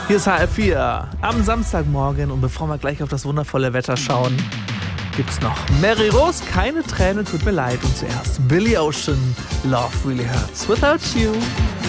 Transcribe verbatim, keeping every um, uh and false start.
Hier ist H F vier am Samstagmorgen und bevor wir gleich auf das wundervolle Wetter schauen, gibt's noch Mary Rose, keine Tränen, tut mir leid. Und zuerst Billy Ocean, Love Really Hurts Without You.